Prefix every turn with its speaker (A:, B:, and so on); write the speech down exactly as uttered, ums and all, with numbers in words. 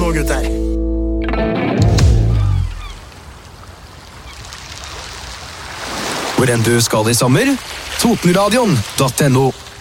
A: nå, gutter. Hvor enn du skal i sommer, Totenradion punktum no.